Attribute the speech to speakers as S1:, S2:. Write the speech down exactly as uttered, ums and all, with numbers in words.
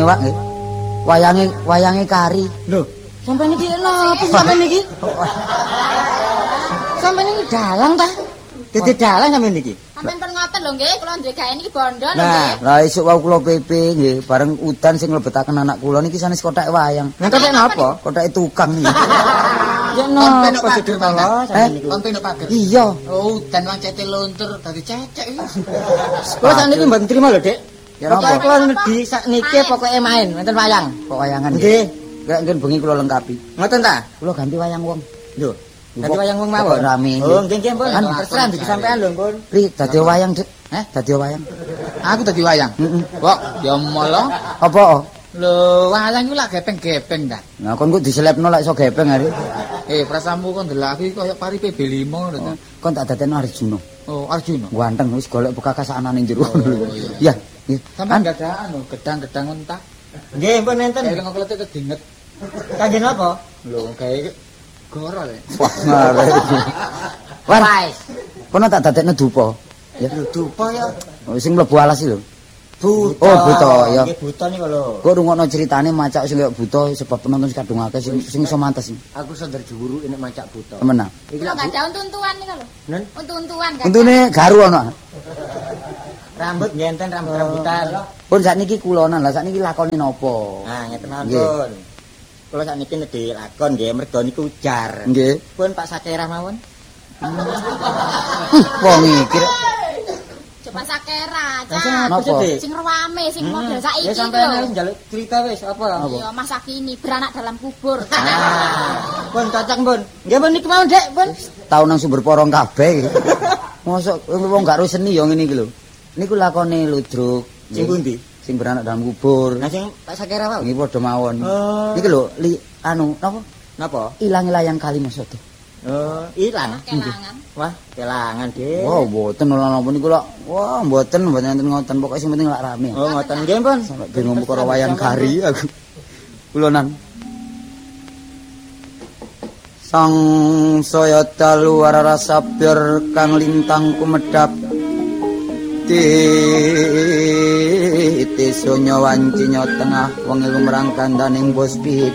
S1: Wak nggih. Wayange wayange kari.
S2: Lho, sampeyan iki napa sampeyan iki? Sampeyan iki dalang ta? Dadi dalang sampeyan iki.
S3: Sampeyan pun ngoten lho nggih, kula duwe gawe niki bondo lho
S1: Nah,
S3: nggih.
S1: lah esuk wau kula P P nggih, bareng udan sing mlebetaken anak kula niki sanes kotak wayang.
S2: Ngentoke napa?
S1: Kotak tukang niki.
S2: Ya napa sedher kala sampeyan niku?
S4: Kon peno pager.
S1: Iya.
S4: Oh, dan wancete luntur dadi cecek iki.
S2: Kula sakniki mboten trima lho, Dik.
S1: Ya
S2: Pokoke
S1: napa?
S2: kula nedhi sakniki pokoke main wonten wayang.
S1: Kok wayangan
S2: Nggih.
S1: Enggak ngen bengi kula lengkapi.
S2: Ngoten ta?
S1: Kula ganti wayang wong.
S2: Lho, dadi wayang wong mawon.
S1: Kok rame.
S2: Oh, nggih nggih, Pun.
S1: Kan
S2: Terserah niki sampean lho, Pun.
S1: Pri dadi wayang, Dik. Heh, dadi wayang.
S4: Aku dadi wayang.
S1: Heeh.
S4: Kok ya molo.
S1: Apa?
S4: Lho, wayang iku lak gepeng-gepeng ta.
S1: Nah, kon kok diselepno lek iso gepeng hari.
S4: Eh, prasamu kon ndelok aku koyo pari P B lima ngono ta.
S1: Kon tak dadekno Arjuna.
S4: Oh, Arjuna.
S1: Ganteng wis golek bekas anane jero.
S4: Oh,
S1: Iya,
S4: iya.
S1: nggih.
S4: Sampeyan enggak ada anu, gedang-gedang entah.
S2: Nggih, Pun enten.
S4: Kayak lek kletek kedinget.
S2: Kangge napa?
S4: Lho, gawe gorol ya.
S1: Wah, ngarep. Wan,
S2: Wais.
S1: kono tak dadekno dupa. Ya,
S2: Lho, dupa ya.
S1: oh, sing mlebu alas iki lho.
S2: Buta.
S1: Oh, buta, ya.
S2: Nggih, buta niku lho.
S1: Kok rungokno critane macak sing kaya buta sebab penonton sing kadung akeh sing sing iso mantes.
S2: Aku sender juru ini macak buta.
S1: Temenan.
S2: Iki
S3: Kula
S2: lak
S3: enggak ada untu-untuan niku lho.
S2: Nen,
S3: Untu-untuan kan.
S1: Untune garu ana.
S2: rambut ngenten rambut-rambutan.
S1: Pun sakniki kulonan, lah sakniki lakone napa?
S2: Nah, ngeten mawon,
S1: Nggih.
S2: Pun. Kula sakniki nedhi lakon nggih, merga niku ujar.
S1: Nggih.
S2: Pun Pak Sakerah mawon.
S1: Wong iki rek.
S3: Coba sakera,
S2: Lah sing
S3: Cak.
S2: apa
S1: Napa?
S2: sih, Dik?
S3: Sing rame, sing model saiki
S2: Ya
S3: lho.
S2: sampeyan wis njaluk cerita wis apa?
S3: Iya, masa kini beranak dalam kubur.
S2: Ah, Pun cocok, Pun. Nggih, Pun niki mawon, Dek, Pun.
S1: Tau nang sumber porong kabeh iki. Mosok wong gak ro seni ya ngene iki lho. Niku lakone ludruk.
S2: Sing pundi?
S1: Sing beranak dalam kubur.
S2: Nah, sing Pak Sakerah wae.
S1: Niki padha mawon.
S2: Oh.
S1: Niki lho, li anu napa?
S2: Napa?
S1: Ilang layang kali maksudnya.
S2: Oh, ilang.
S3: Kelangan.
S2: Wah, kelangan, Dik.
S1: Wow, mboten ora napa niku lho. Wah, mboten mboten enten ngoten. Pokoke sing penting lak rame.
S2: Oh, ngoten nggih, Pun.
S1: Sampai bingung perkara wayang kari aku. Kulonan. Sang saya dalu warara sabir kang lintang kumedhap. Titi sunyo wancinya tengah wengi lumrang kandaning bos pihi